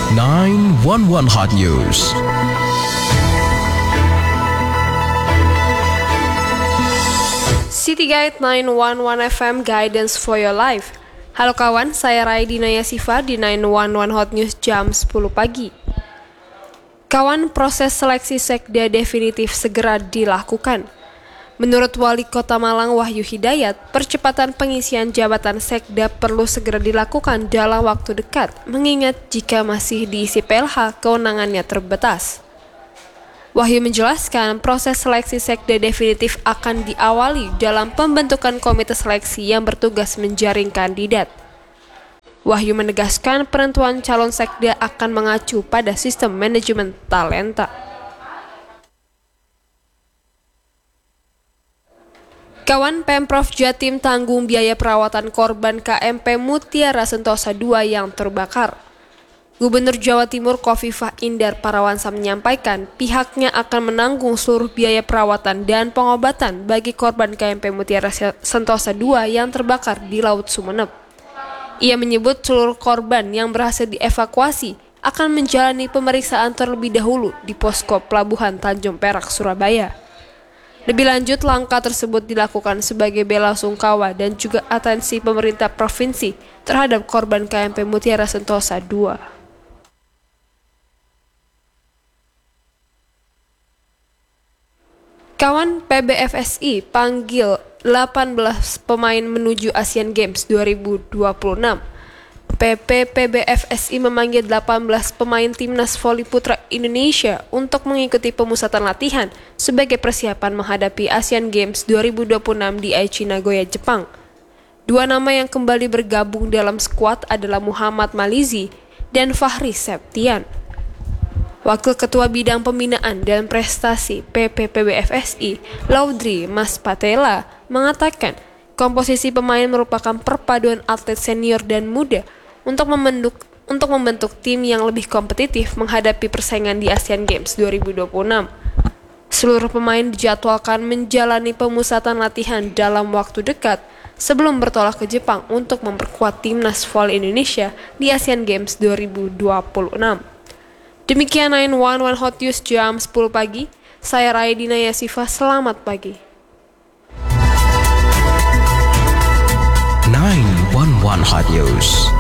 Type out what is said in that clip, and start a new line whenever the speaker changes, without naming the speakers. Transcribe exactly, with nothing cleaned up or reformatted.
nine one one Hot News.
City Guide nine one one F M Guidance for Your Life. Halo kawan, saya Raidina Yasifa di nine one one Hot News jam sepuluh pagi. Kawan, proses seleksi sekda definitif segera dilakukan. Menurut Wali Kota Malang Wahyu Hidayat, percepatan pengisian jabatan sekda perlu segera dilakukan dalam waktu dekat, mengingat jika masih diisi P L H, kewenangannya terbatas. Wahyu menjelaskan proses seleksi sekda definitif akan diawali dalam pembentukan komite seleksi yang bertugas menjaring kandidat. Wahyu menegaskan penentuan calon sekda akan mengacu pada sistem manajemen talenta. Kawan, Pemprov Jatim tanggung biaya perawatan korban K M P Mutiara Sentosa dua yang terbakar. Gubernur Jawa Timur Khofifah Indar Parawansa menyampaikan pihaknya akan menanggung seluruh biaya perawatan dan pengobatan bagi korban K M P Mutiara Sentosa dua yang terbakar di Laut Sumeneb. Ia menyebut seluruh korban yang berhasil dievakuasi akan menjalani pemeriksaan terlebih dahulu di posko Pelabuhan Tanjung Perak, Surabaya. Lebih lanjut, langkah tersebut dilakukan sebagai bela sungkawa dan juga atensi pemerintah provinsi terhadap korban K M P Mutiara Sentosa dua. Kawan, P B F S I panggil delapan belas pemain menuju Asian Games dua ribu dua puluh enam. P P P B F S I memanggil delapan belas pemain timnas voli putra Indonesia untuk mengikuti pemusatan latihan sebagai persiapan menghadapi Asian Games dua ribu dua puluh enam di Aichi Nagoya, Jepang. Dua nama yang kembali bergabung dalam skuad adalah Muhammad Malizi dan Fahri Septian. Wakil Ketua Bidang Pembinaan dan Prestasi P P P B F S I, Laudri Mas Patela, mengatakan komposisi pemain merupakan perpaduan atlet senior dan muda untuk membentuk untuk membentuk tim yang lebih kompetitif menghadapi persaingan di Asian Games dua ribu dua puluh enam. Seluruh pemain dijadwalkan menjalani pemusatan latihan dalam waktu dekat sebelum bertolak ke Jepang untuk memperkuat timnas voli Indonesia di Asian Games dua ribu dua puluh enam. Demikian nine one one Hot News jam sepuluh pagi. Saya Raidina Yasifa, selamat pagi.
nine one one Hot News.